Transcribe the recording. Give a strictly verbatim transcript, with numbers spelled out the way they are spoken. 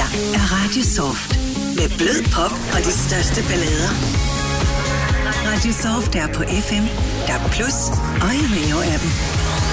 er Radio Soft. Med blød pop og de største ballader. Radio Soft er på F M, D A B plus, og i Rio-appen.